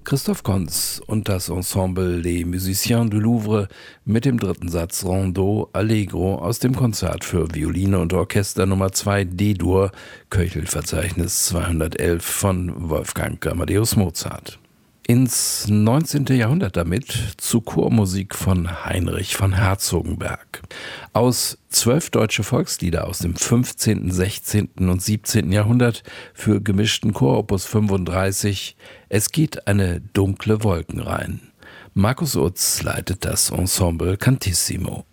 Christoph Konz und das Ensemble Les Musiciens du Louvre mit dem dritten Satz Rondeau Allegro aus dem Konzert für Violine und Orchester Nummer 2 D-Dur, Köchelverzeichnis 211 von Wolfgang Amadeus Mozart. Ins 19. Jahrhundert damit zu Chormusik von Heinrich von Herzogenberg. Aus 12 deutsche Volkslieder aus dem 15., 16. und 17. Jahrhundert für gemischten Chor Opus 35. Es geht eine dunkle Wolken rein. Markus Utz leitet das Ensemble Cantissimo.